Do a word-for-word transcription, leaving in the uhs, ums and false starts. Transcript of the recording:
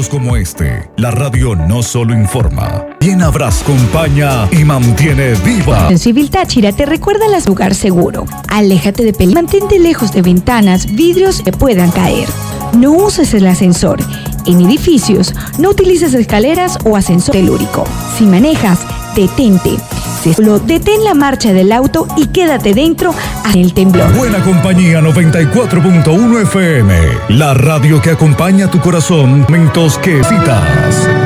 espacios como este, la radio no solo informa, bien abraza, acompaña y mantiene viva. En Civil Táchira te recuerda el lugar seguro. Aléjate de peligro. Mantente lejos de ventanas, vidrios que puedan caer. No uses el ascensor. En edificios, no utilices escaleras o ascensor telúrico. Si manejas, detente. Solo detén la marcha del auto y quédate dentro en el temblor. Buena Compañía noventa y cuatro punto uno F M, la radio que acompaña tu corazón, momentos que citas.